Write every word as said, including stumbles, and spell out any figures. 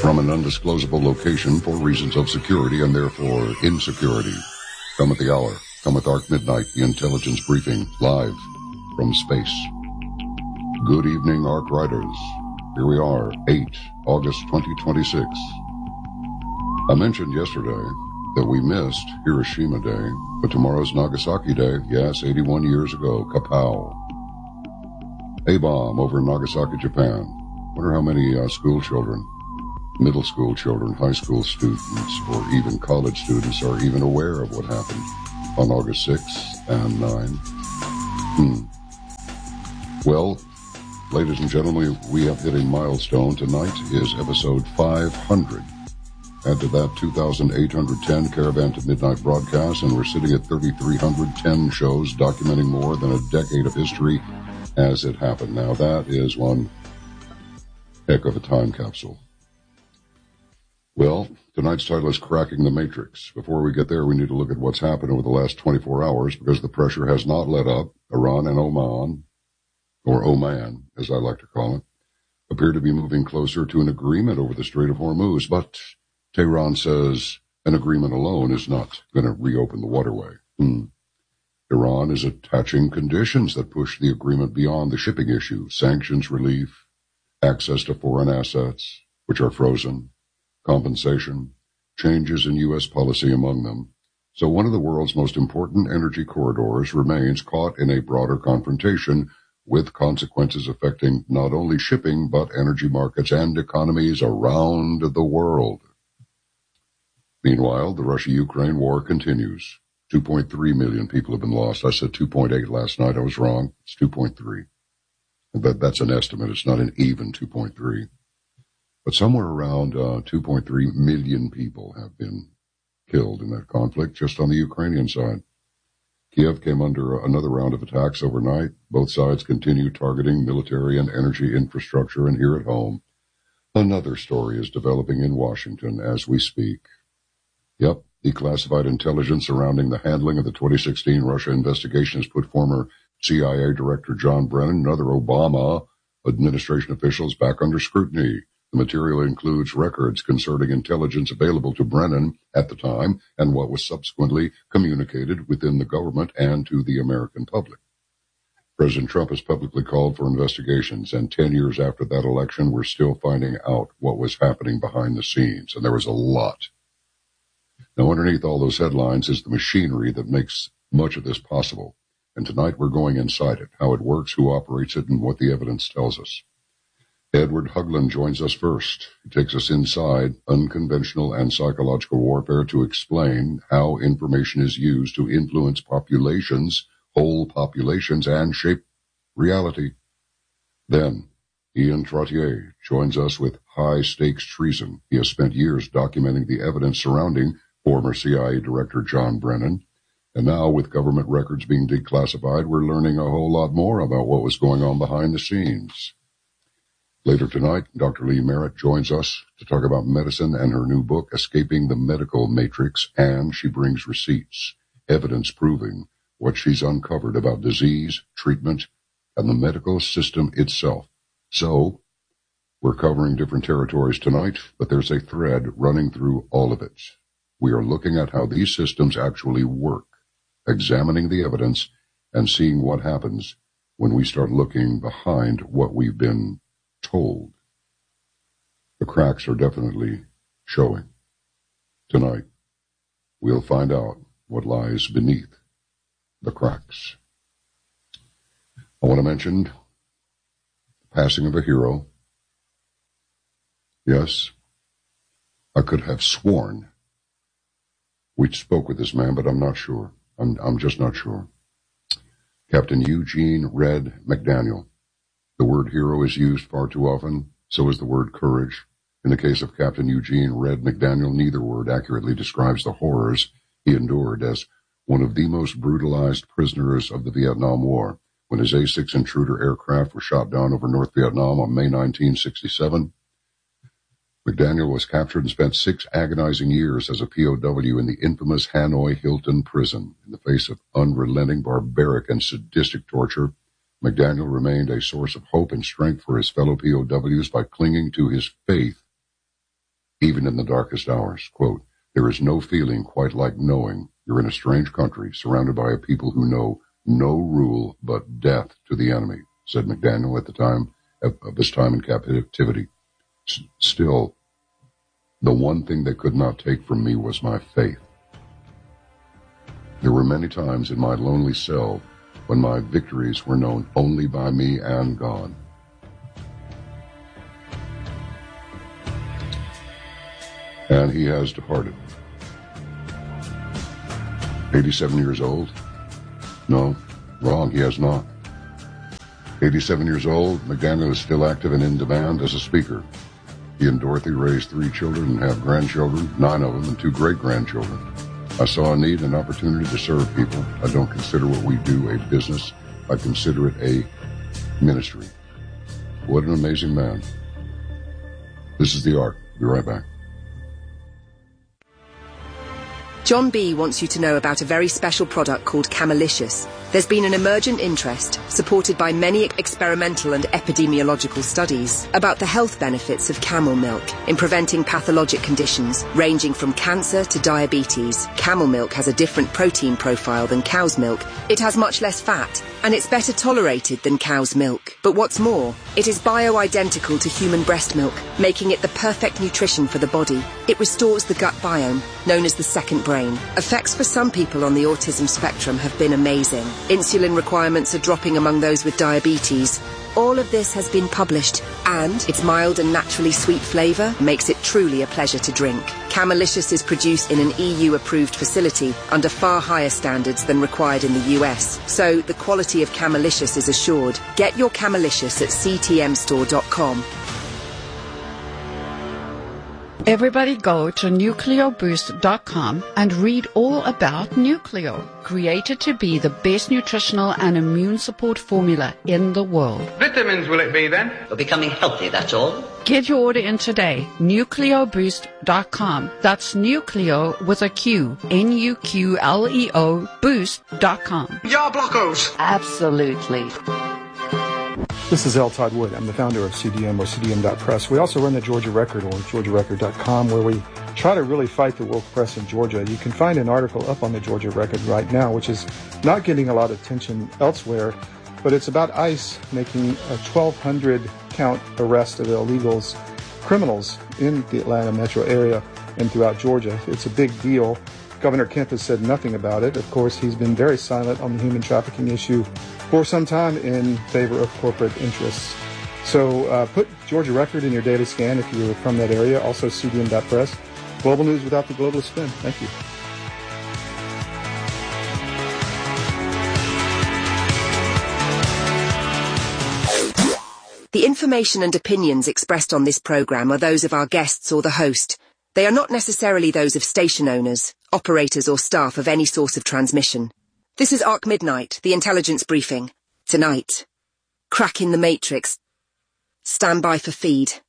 from an undisclosable location for reasons of security and therefore insecurity. Come at the hour. Come at dark midnight, the intelligence briefing, live from space. Good evening, Ark Riders. Here we are, eight August twenty twenty-six. I mentioned yesterday that we missed Hiroshima Day, but tomorrow's Nagasaki Day. Yes, eighty-one years ago, kapow. A bomb over Nagasaki, Japan. Wonder how many uh, school children, middle school children, high school students, or even college students are even aware of what happened on August sixth and ninth. Hmm. Well, ladies and gentlemen, we have hit a milestone. Tonight is episode five hundred. Add to that two thousand eight hundred ten Caravan to Midnight broadcasts, and we're sitting at three thousand three hundred ten shows documenting more than a decade of history as it happened. Now that is one heck of a time capsule. Well, tonight's title is Cracking the Matrix. Before we get there, we need to look at what's happened over the last twenty-four hours, because the pressure has not let up. Iran and Oman, or Oman, as I like to call it, appear to be moving closer to an agreement over the Strait of Hormuz, but Tehran says an agreement alone is not going to reopen the waterway. Hmm. Iran is attaching conditions that push the agreement beyond the shipping issue: sanctions relief, access to foreign assets, which are frozen, compensation, changes in U S policy among them. So one of the world's most important energy corridors remains caught in a broader confrontation with consequences affecting not only shipping, but energy markets and economies around the world. Meanwhile, the Russia-Ukraine war continues. two point three million people have been lost. I said two point eight last night. I was wrong. It's two point three. That, that's an estimate. It's not an even two point three. But somewhere around uh, two point three million people have been killed in that conflict just on the Ukrainian side. Kiev came under another round of attacks overnight. Both sides continue targeting military and energy infrastructure, and here at home, another story is developing in Washington as we speak. Yep, declassified intelligence surrounding the handling of the twenty sixteen Russia investigation has put former C I A Director John Brennan and other Obama administration officials back under scrutiny. The material includes records concerning intelligence available to Brennan at the time and what was subsequently communicated within the government and to the American public. President Trump has publicly called for investigations, and ten years after that election, we're still finding out what was happening behind the scenes, and there was a lot. Now, underneath all those headlines is the machinery that makes much of this possible, and tonight we're going inside it, how it works, who operates it, and what the evidence tells us. Edward Hugland joins us first. He takes us inside unconventional and psychological warfare to explain how information is used to influence populations, whole populations, and shape reality. Then, Ian Trottier joins us with high-stakes treason. He has spent years documenting the evidence surrounding former C I A Director John Brennan, and now with government records being declassified, we're learning a whole lot more about what was going on behind the scenes. Later tonight, Doctor Lee Merritt joins us to talk about medicine and her new book, Escaping the Medical Matrix, and she brings receipts, evidence proving what she's uncovered about disease, treatment, and the medical system itself. So, we're covering different territories tonight, but there's a thread running through all of it. We are looking at how these systems actually work, examining the evidence, and seeing what happens when we start looking behind what we've been told. The cracks are definitely showing. Tonight, we'll find out what lies beneath the cracks. I want to mention the passing of a hero. Yes, I could have sworn we spoke with this man, but I'm not sure. I'm, I'm just not sure. Captain Eugene Red McDaniel. The word hero is used far too often, so is the word courage. In the case of Captain Eugene Red McDaniel, neither word accurately describes the horrors he endured as one of the most brutalized prisoners of the Vietnam War. When his A six Intruder aircraft were shot down over North Vietnam on May nineteenth sixty-seven, McDaniel was captured and spent six agonizing years as a P O W in the infamous Hanoi Hilton prison. In the face of unrelenting, barbaric, and sadistic torture, McDaniel remained a source of hope and strength for his fellow P O Ws by clinging to his faith even in the darkest hours. Quote, there is no feeling quite like knowing you're in a strange country surrounded by a people who know no rule but death to the enemy, said McDaniel at the time of his time in captivity. S- still, the one thing they could not take from me was my faith. There were many times in my lonely cell when my victories were known only by me and God. And he has departed. eighty-seven years old? No, wrong, he has not. eighty-seven years old, McDaniel is still active and in demand as a speaker. He and Dorothy raised three children and have grandchildren, nine of them, and two great-grandchildren. I saw a need and opportunity to serve people. I don't consider what we do a business. I consider it a ministry. What an amazing man. This is The Ark. Be right back. John B. wants you to know about a very special product called Camelicious. There's been an emergent interest, supported by many experimental and epidemiological studies, about the health benefits of camel milk in preventing pathologic conditions ranging from cancer to diabetes. Camel milk has a different protein profile than cow's milk. It has much less fat, and it's better tolerated than cow's milk. But what's more, it is bio-identical to human breast milk, making it the perfect nutrition for the body. It restores the gut biome, known as the second brain. Effects for some people on the autism spectrum have been amazing. Insulin requirements are dropping among those with diabetes. All of this has been published, and its mild and naturally sweet flavour makes it truly a pleasure to drink. Camelicious is produced in an E U-approved facility under far higher standards than required in the U S, so the quality of Camelicious is assured. Get your Camelicious at c t m store dot com. Everybody go to nucleo boost dot com and read all about Nucleo, created to be the best nutritional and immune support formula in the world. Vitamins will it be then? You're becoming healthy, that's all. Get your order in today, nucleo boost dot com. That's Nucleo with a Q, N U Q L E O, boost dot com. Ya blockos! Absolutely. This is L. Todd Wood. I'm the founder of C D M or C D M dot press. We also run the Georgia Record or georgia record dot com, where we try to really fight the woke press in Georgia. You can find an article up on the Georgia Record right now, which is not getting a lot of attention elsewhere, but it's about ICE making a twelve hundred count arrest of illegals, criminals in the Atlanta metro area and throughout Georgia. It's a big deal. Governor Kemp has said nothing about it. Of course, he's been very silent on the human trafficking issue for some time in favor of corporate interests. So uh, put Georgia Record in your daily scan if you're from that area. Also C D M dot press. Global news without the globalist spin. Thank you. The information and opinions expressed on this program are those of our guests or the host. They are not necessarily those of station owners, operators or staff of any source of transmission. This is Ark Midnight, the intelligence briefing. Tonight, cracking the matrix. Stand by for feed.